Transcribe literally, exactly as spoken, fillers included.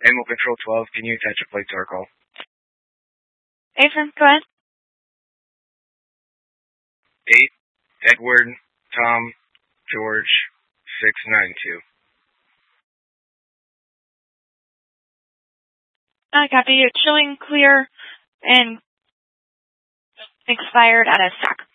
Animal Control twelve, can you attach a plate to our call? Affirm, go ahead. eight, Edward, Tom, George, six nine two. I copy. It's showing clear and expired at a stack.